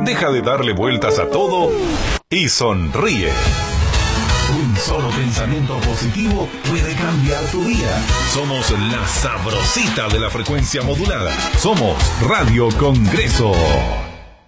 Deja de darle vueltas a todo y sonríe. Un solo pensamiento positivo puede cambiar tu día. Somos la sabrosita de la frecuencia modulada. Somos Radio Congreso.